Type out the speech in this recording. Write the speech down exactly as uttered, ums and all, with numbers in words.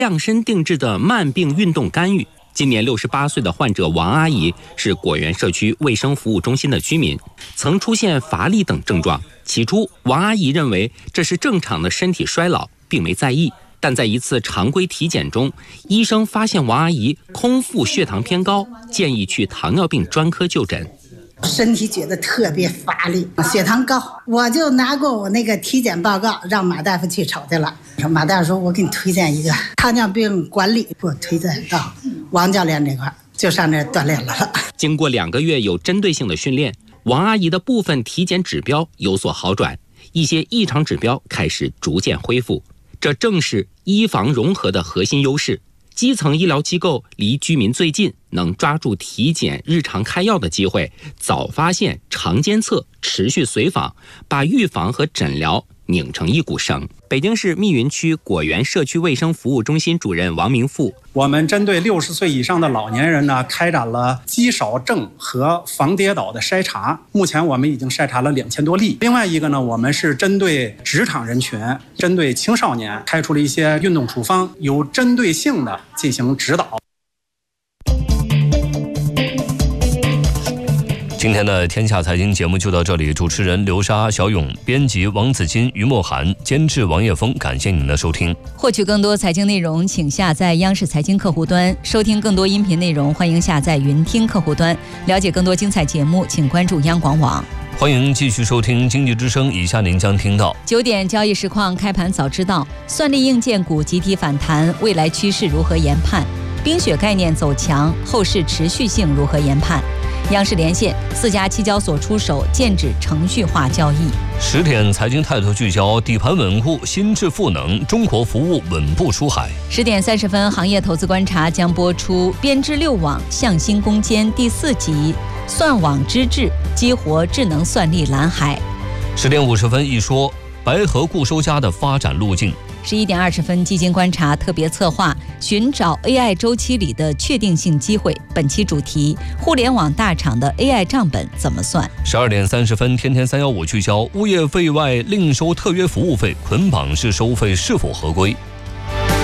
量身定制的慢病运动干预。今年六十八岁的患者王阿姨是果园社区卫生服务中心的居民，曾出现乏力等症状。起初，王阿姨认为这是正常的身体衰老，并没在意。但在一次常规体检中，医生发现王阿姨空腹血糖偏高，建议去糖尿病专科就诊。 身体觉得特别乏力，血糖高，我就拿过我那个体检报告让马大夫去瞅去了。马大夫说，我给你推荐一个糖尿病管理，给我推荐到王教练这块，就上这锻炼了。 经过两个月有针对性的训练，王阿姨的部分体检指标有所好转，一些异常指标开始逐渐恢复。这正是医防融合的核心优势。基层医疗机构离居民最近，能抓住体检、日常开药的机会，早发现、常监测、持续随访，把预防和诊疗拧成一股绳。北京市密云区果园社区卫生服务中心主任王明富， 我们针对六十岁以上的老年人呢，开展了肌少症和防跌倒的筛查。目前我们已经筛查了两千多例。另外一个呢，我们是针对职场人群、针对青少年开出了一些运动处方，有针对性的进行指导。 今天的天下财经节目就到这里，主持人刘莎、小勇，编辑王子金、于墨涵，监制王叶峰，感谢您的收听。 获取更多财经内容，请下载央视财经客户端，收听更多音频内容，欢迎下载云听客户端。了解更多精彩节目，请关注央广网。 欢迎继续收听经济之声，以下您将听到九点交易实况，开盘早知道，算力硬件股集体反弹，未来趋势如何研判？冰雪概念走强，后市持续性如何研判？央视连线，四家期交所出手剑指程序化交易。 十点财经态度聚焦，底盘稳固，新智赋能，中国服务稳步出海。 十点三十分，行业投资观察将播出编织六网向新攻坚第四集，算网之智，激活智能算力蓝海。 十点五十分，一说白河固收加的发展路径。 十一点二十分，基金观察特别策划寻找 A I 周期里的确定性机会，本期主题：互联网大厂的 A I 账本怎么算？ 十二点三十分，天天三幺五聚焦物业费外另收特约服务费，捆绑式收费是否合规？